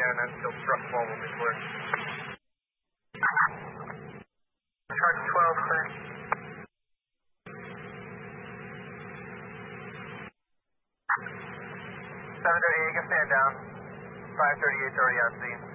and then he'll struck 1 will be clear. Chart 12, clear. 738, you can stand down. 538's already on scene.